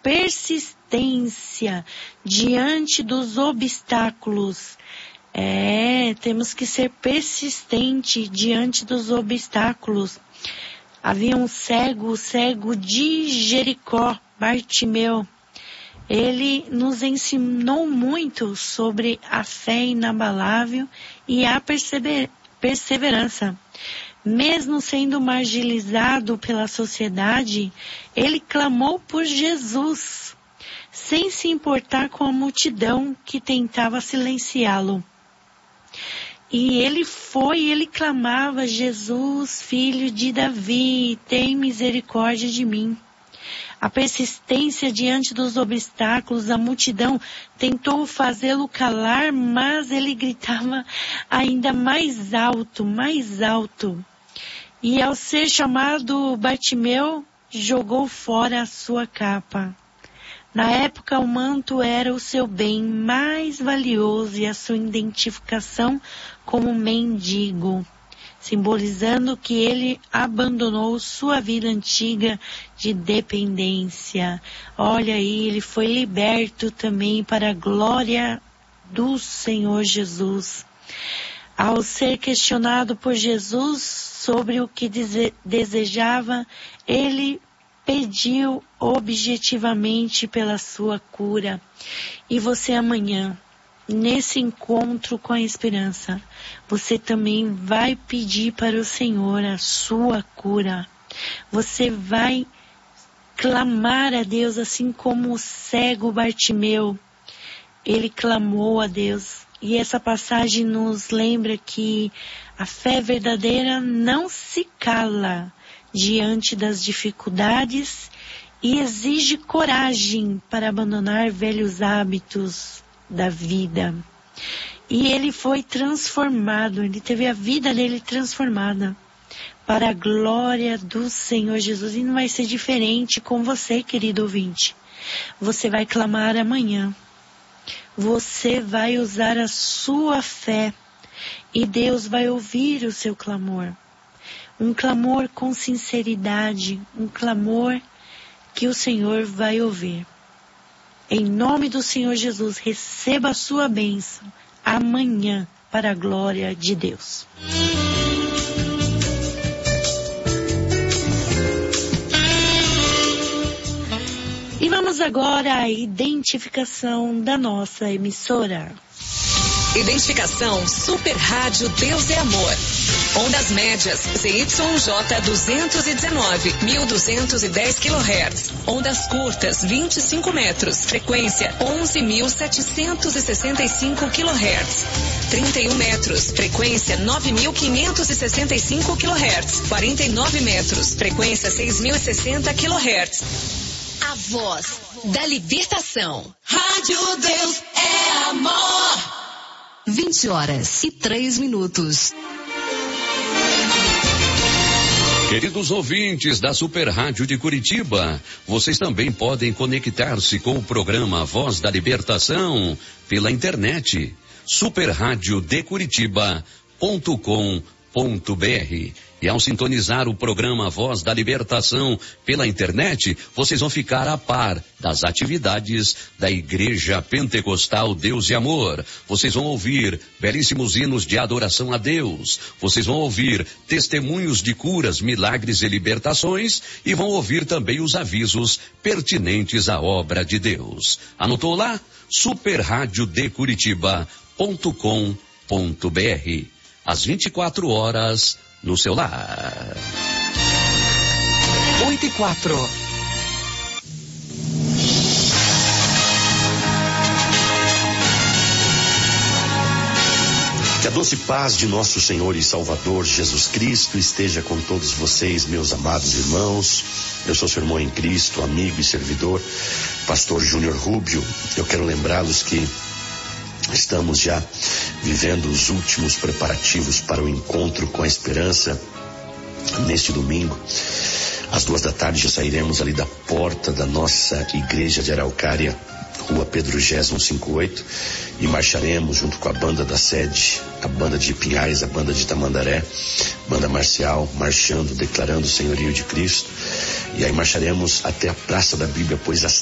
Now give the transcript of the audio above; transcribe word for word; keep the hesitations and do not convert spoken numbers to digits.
persistência diante dos obstáculos. É, temos que ser persistente diante dos obstáculos. Havia um cego, o cego de Jericó, Bartimeu. Ele nos ensinou muito sobre a fé inabalável e a persever- perseverança. Mesmo sendo marginalizado pela sociedade, ele clamou por Jesus, sem se importar com a multidão que tentava silenciá-lo. E ele foi, ele clamava: Jesus, filho de Davi, tem misericórdia de mim. A persistência diante dos obstáculos, a multidão tentou fazê-lo calar, mas ele gritava ainda mais alto, mais alto. E ao ser chamado Bartimeu, jogou fora a sua capa. Na época, o manto era o seu bem mais valioso e a sua identificação como mendigo, simbolizando que ele abandonou sua vida antiga de dependência. Olha aí, ele foi liberto também para a glória do Senhor Jesus. Ao ser questionado por Jesus sobre o que dese- desejava, ele pediu objetivamente pela sua cura. E você amanhã, nesse encontro com a esperança, você também vai pedir para o Senhor a sua cura. Você vai clamar a Deus assim como o cego Bartimeu. Ele clamou a Deus. E essa passagem nos lembra que a fé verdadeira não se cala diante das dificuldades e exige coragem para abandonar velhos hábitos da vida. E ele foi transformado, ele teve a vida dele transformada para a glória do Senhor Jesus. E não vai ser diferente com você, querido ouvinte. Você vai clamar amanhã. Você vai usar a sua fé e Deus vai ouvir o seu clamor. Um clamor com sinceridade, um clamor que o Senhor vai ouvir. Em nome do Senhor Jesus, receba a sua bênção amanhã para a glória de Deus. E vamos agora à identificação da nossa emissora. Identificação Super Rádio Deus é Amor. Ondas médias Z Y J duzentos e dezenove, mil duzentos e dez quilohertz. Ondas curtas vinte e cinco metros. Frequência onze mil setecentos e sessenta e cinco quilohertz. trinta e um metros. Frequência nove mil quinhentos e sessenta e cinco quilohertz. quarenta e nove metros. Frequência seis mil e sessenta quilohertz. A voz da libertação. Rádio Deus é Amor. vinte horas e três minutos. Queridos ouvintes da Super Rádio de Curitiba, vocês também podem conectar-se com o programa Voz da Libertação pela internet, super rádio de curitiba ponto com ponto br. E ao sintonizar o programa Voz da Libertação pela internet, vocês vão ficar a par das atividades da Igreja Pentecostal Deus e Amor. Vocês vão ouvir belíssimos hinos de adoração a Deus. Vocês vão ouvir testemunhos de curas, milagres e libertações. E vão ouvir também os avisos pertinentes à obra de Deus. Anotou lá? super rádio de curitiba ponto com ponto br. Às vinte e quatro horas no seu lar. Oito e quatro. Que a doce paz de nosso Senhor e Salvador Jesus Cristo esteja com todos vocês, meus amados irmãos. Eu sou seu irmão em Cristo, amigo e servidor, pastor Júnior Rubio. Eu quero lembrá-los que estamos já vivendo os últimos preparativos para o encontro com a esperança. Neste domingo, às duas da tarde, já sairemos ali da porta da nossa igreja de Araucária, Rua Pedro Gésimo cinquenta e oito, e marcharemos junto com a banda da sede, a banda de Pinhais, a banda de Tamandaré, banda marcial, marchando, declarando o senhorio de Cristo. E aí marcharemos até a Praça da Bíblia, pois às